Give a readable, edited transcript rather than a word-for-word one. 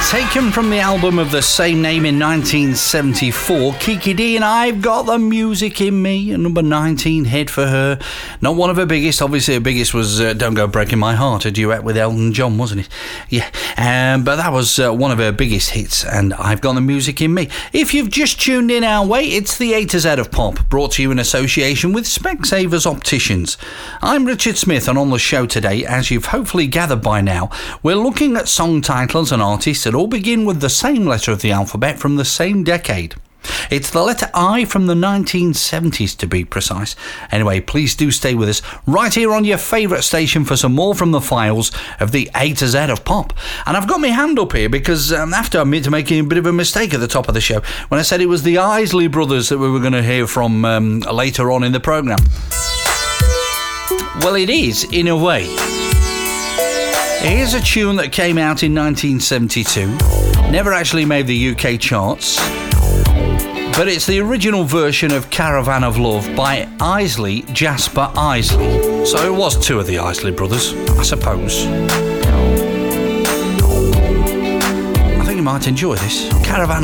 Taken from the album of the same name in 1974, Kiki Dee and I've Got the Music in Me, a number 19 hit for her. Not one of her biggest, obviously her biggest was Don't Go Breaking My Heart, a duet with Elton John, wasn't it? Yeah, but that was one of her biggest hits, and I've Got the Music in Me. If you've just tuned in our way, it's the A to Z of Pop, brought to you in association with Specsavers Opticians. I'm Richard Smith, and on the show today, as you've hopefully gathered by now, we're looking at song titles and artists that all begin with the same letter of the alphabet from the same decade. It's the letter I from the 1970s to be precise. Anyway, please do stay with us right here on your favourite station for some more from the files of the A to Z of Pop. And I've got my hand up here because I have to admit to making a bit of a mistake at the top of the show when I said it was the Isley Brothers that we were going to hear from later on in the programme. Well, it is, in a way. Here's a tune that came out in 1972, never actually made the UK charts, but it's the original version of Caravan of Love by Isley Jasper Isley. So it was two of the Isley brothers, I suppose. I think you might enjoy this. Caravan